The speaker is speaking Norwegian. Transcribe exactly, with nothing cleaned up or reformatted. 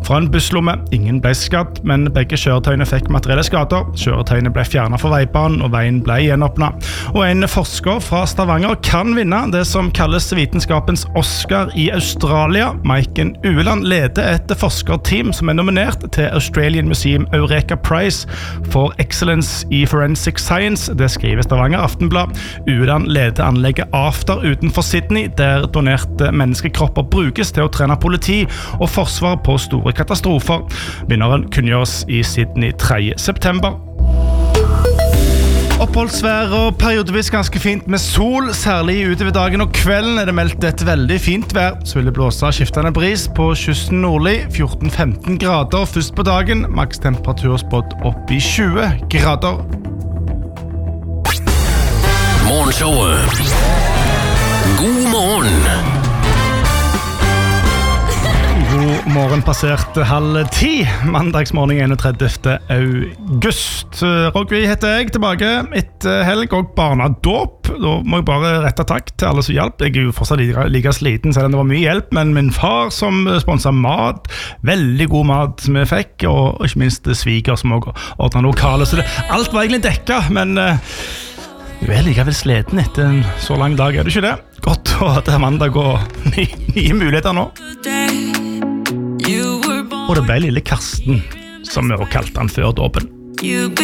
fra en busslomme. Ingen ble skadd, men begge kjøretøyene fikk materielle skader. Kjøretøyene ble fjernet fra veibanen, og veien ble gjenåpnet. Og en forsker fra Stavanger kan vinne det som kalles vitenskapens Oscar i Australia. Maiken Ueland leder et forskerteam som er nominert til Australian Museum Eureka Prize for Excellence i Forensic Science. Det skriver Stavanger Aftenblad. Ueland leder anlegget After utenfor Sydney, der donerte menneskekropper brukes til å trene politi og forsvar på store katastrofer. Vinneren kunngjøres i Sydney tredje september. Oppholdsvær og periodevis ganske fint med sol, særlig utover dagen og kvelden er det meldt et veldig fint vær. Så vil det blåse skiftende bris på kysten nordlig, fjorten til femten grader først på dagen, maks temperatur spådd opp i tjue grader. Morgenshowet. God morgen. God morgen passert halv ti, mandagsmorgen enogtredivte august. Rogvi heter jeg, tilbake etter helg og barnadåp. Da må jeg bare rette takk til alle som hjelp. Jeg er jo fortsatt like, like sliten, selv om det var mye hjelp, men min far som sponset mat, veldig god mat som jeg fikk, og ikke minst sviger som også ordnet lokale. Så det, alt var egentlig dekket, men uh, du er likevel sliten etter en så lang dag, er du ikke det? Godt å ha til mandag og nye, nye muligheter nå. Og det ble lille Karsten, som vi også kalte han før dåpen.